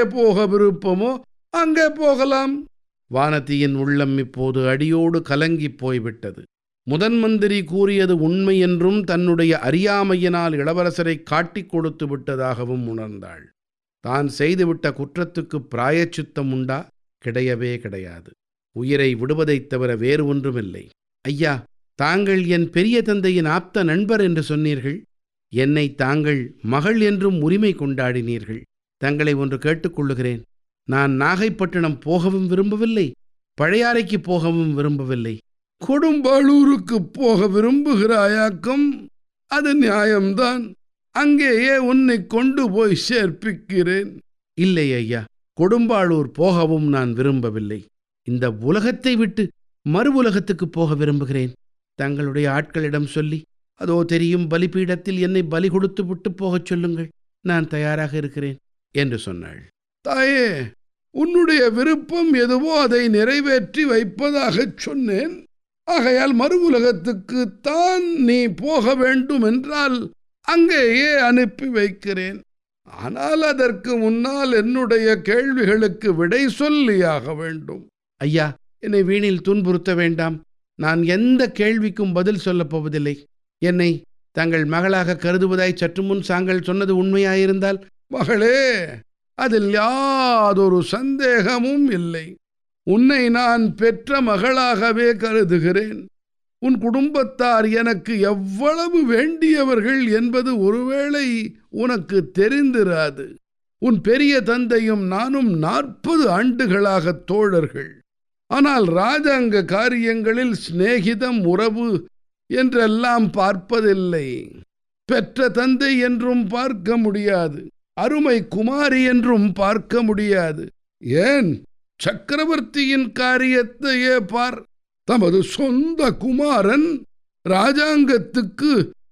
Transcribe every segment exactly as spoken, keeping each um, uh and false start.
போக விருப்பமோ அங்கே போகலாம். வானதியின் உள்ளம் இப்போது அடியோடு கலங்கி போய்விட்டது. முதன் மந்திரி கூறியது உண்மை என்றும் தன்னுடைய அறியாமையினால் இளவரசரை காட்டிக் கொடுத்து விட்டதாகவும் உணர்ந்தாள். தான் செய்துவிட்ட குற்றத்துக்கு பிராயச்சித்தம் உண்டா? கிடையவே கிடையாது. உயிரை விடுவதைத் தவிர வேறு ஒன்றுமில்லை. ஐயா, தாங்கள் என் பெரிய தந்தையின் ஆப்த நண்பர் என்று சொன்னீர்கள். என்னை தாங்கள் மகள் என்றும் உரிமை கொண்டாடினீர்கள். தங்களை ஒன்று கேட்டுக்கொள்ளுகிறேன். நான் நாகைப்பட்டினம் போகவும் விரும்பவில்லை, பழையாறைக்கு போகவும் விரும்பவில்லை. கொடும்பாளூருக்கு போக விரும்புகிறாயாக்கம்? அது நியாயம்தான். அங்கேயே உன்னை கொண்டு போய் சேர்ப்பிக்கிறேன். இல்லை ஐயா, கொடும்பாளூர் போகவும் நான் விரும்பவில்லை. இந்த உலகத்தை விட்டு மறு உலகத்துக்கு போக விரும்புகிறேன். தங்களுடைய ஆட்களிடம் சொல்லி, அதோ தெரியும் பலிபீடத்தில் என்னை பலி கொடுத்து விட்டு போகச் சொல்லுங்கள். நான் தயாராக இருக்கிறேன் என்று சொன்னாள். தாயே, உன்னுடைய விருப்பம் எதுவோ அதை நிறைவேற்றி வைப்பதாகச் சொன்னேன். ஆகையால் மறு உலகத்துக்கு தான் நீ போக வேண்டும் என்றால் அங்கேயே அனுப்பி வைக்கிறேன். ஆனால் அதற்கு முன்னால் என்னுடைய கேள்விகளுக்கு விடை சொல்லியாக வேண்டும். ஐயா, என்னை வீணில் துன்புறுத்த வேண்டாம். நான் எந்த கேள்விக்கும் பதில் சொல்லப் போவதில்லை. என்னை தங்கள் மகளாக கருதுவதாய் சற்று முன் தாங்கள் சொன்னது உண்மையாயிருந்தால், மகளே, அதில் யாதொரு சந்தேகமும் இல்லை. உன்னை நான் பெற்ற மகளாகவே கருதுகிறேன். உன் குடும்பத்தார் எனக்கு எவ்வளவு வேண்டியவர்கள் என்பது ஒருவேளை உனக்கு தெரிந்திராது. உன் பெரிய தந்தையும் நானும் நாற்பது ஆண்டுகளாக தோழர்கள். ஆனால் ராஜாங்க காரியங்களில் சிநேகிதம், உறவு என்றெல்லாம் பார்ப்பதில்லை. பெற்ற தந்தை என்றும் பார்க்க முடியாது, அருமை குமாரி என்றும் பார்க்க முடியாது. ஏன், சக்கரவர்த்தியின் காரியத்தையே பார். தமது சொந்த குமாரன் ராஜாங்கத்துக்கு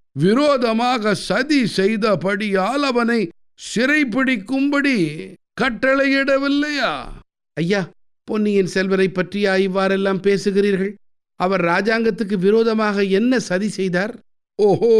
விரோதமாக சதி செய்தபடியால் அவனை சிறைப்பிடிக்கும்படி கட்டளையிடவில்லையா? ஐயா, பொன்னியின் செல்வரை பற்றியா இவ்வாறெல்லாம் பேசுகிறீர்கள்? அவர் ராஜாங்கத்துக்கு விரோதமாக என்ன சதி செய்தார்? ஓஹோ,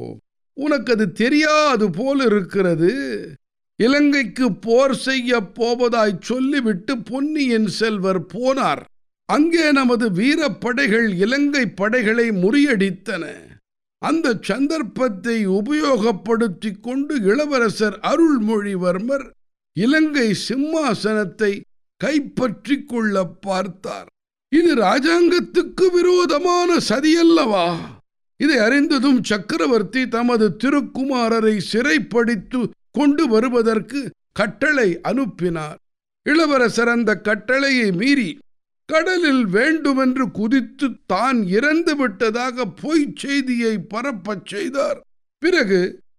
உனக்கு அது தெரியாது போல் இருக்கிறது. இலங்கைக்கு போர் செய்ய போவதாய் சொல்லிவிட்டு பொன்னியின் செல்வர் போனார். அங்கே நமது வீரப்படைகள் இலங்கை படைகளை முறியடித்தன. அந்த சந்தர்ப்பத்தை உபயோகப்படுத்தி கொண்டு இளவரசர் அருள்மொழிவர்மர் இலங்கை சிம்மாசனத்தை கைப்பற்றி கொள்ள பார்த்தார். இது ராஜாங்கத்துக்கு விரோதமான சதியல்லவா? இதை அறிந்ததும் சக்கரவர்த்தி தமது திருக்குமாரரை சிறைப்படுத்தி கொண்டு வருவதற்கு கட்டளை அனுப்பினார். இளவரசர் அந்த கட்டளையை மீறி கடலில் வேண்டுமென்று குதித்து தான் இறந்து விட்டதாக பொய்ச் செய்தியை பரப்பச் செய்தார். பிறகு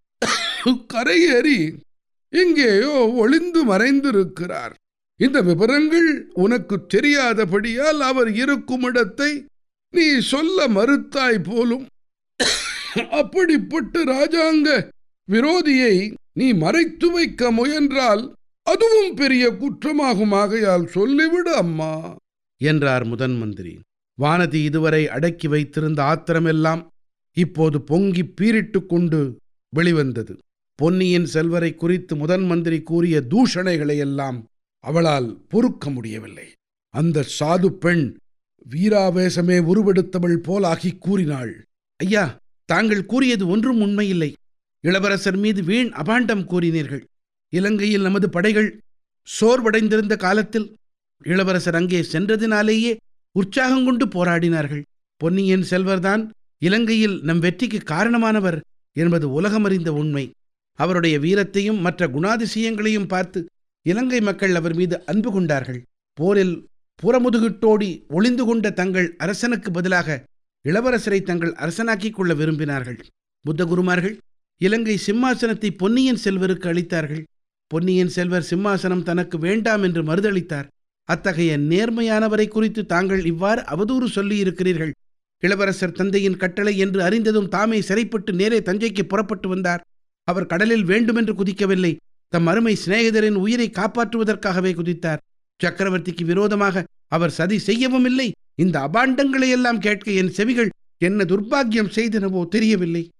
கரையேறி எங்கேயோ ஒளிந்து மறைந்திருக்கிறார். இந்த விவரங்கள் உனக்கு தெரியாதபடியால் அவர் இருக்கும் இடத்தை நீ சொல்ல மறுத்தாய் போலும். அப்படிப்பட்ட ராஜாங்க விரோதியை நீ மறைத்து வைக்க முயன்றால் அதுவும் பெரிய குற்றமாகும். ஆகையால் சொல்லிவிடு அம்மா என்றார் முதன் மந்திரி. வானதி இதுவரை அடக்கி வைத்திருந்த ஆத்திரமெல்லாம் இப்போது பொங்கி பீரிட்டு கொண்டு வெளிவந்தது. பொன்னியின் செல்வரை குறித்து முதன் மந்திரி கூறிய தூஷணைகளையெல்லாம் அவளால் பொறுக்க முடியவில்லை. அந்த சாது பெண் வீராவேசமே உருவெடுத்தவள் போலாகி கூறினாள். ஐயா, தாங்கள் கூறியது ஒன்றும் உண்மையில்லை. இளவரசர் மீது வீண் அபாண்டம் கூறினீர்கள். இலங்கையில் நமது படைகள் சோர்வடைந்திருந்த காலத்தில் இளவரசர் அங்கே சென்றதினாலேயே உற்சாகம் கொண்டு போராடினார்கள். பொன்னியின் செல்வர்தான் இலங்கையில் நம் வெற்றிக்கு காரணமானவர் என்பது உலகமறிந்த உண்மை. அவருடைய வீரத்தையும் மற்ற குணாதிசயங்களையும் பார்த்து இலங்கை மக்கள் அவர் மீது அன்பு கொண்டார்கள். போரில் புறமுதுகிட்டோடி ஒளிந்து கொண்ட தங்கள் அரசனுக்கு பதிலாக இளவரசரை தங்கள் அரசனாக்கிக் கொள்ள விரும்பினார்கள். புத்தகுருமார்கள் இலங்கை சிம்மாசனத்தை பொன்னியின் செல்வருக்கு அளித்தார்கள். பொன்னியின் செல்வர் சிம்மாசனம் தனக்கு வேண்டாம் என்று மறுதளித்தார். அத்தகைய நேர்மையானவரை குறித்து தாங்கள் இவ்வாறு அவதூறு சொல்லியிருக்கிறீர்கள். இளவரசர் தந்தையின் கட்டளை என்று அறிந்ததும் தாமே சிறைப்பட்டு நேரே தஞ்சைக்கு புறப்பட்டு வந்தார். அவர் கடலில் வேண்டுமென்று குதிக்கவில்லை, தம் அருமை சிநேகிதரின் உயிரை காப்பாற்றுவதற்காகவே குதித்தார். சக்கரவர்த்திக்கு விரோதமாக அவர் சதி செய்யவும் இல்லை. இந்த அபாண்டங்களையெல்லாம் கேட்க என் செவிகள் என்ன துர்பாக்கியம் செய்தனவோ தெரியவில்லை.